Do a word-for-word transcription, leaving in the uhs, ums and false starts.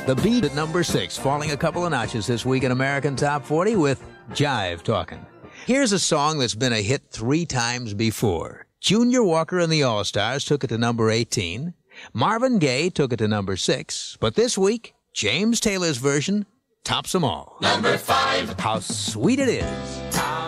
The Beat at number six, falling a couple of notches this week in American Top forty with Jive Talkin'. Here's a song that's been a hit three times before. Junior Walker and the All-Stars took it to number eighteen. Marvin Gaye took it to number six. But this week, James Taylor's version tops them all. Number five. How Sweet It Is.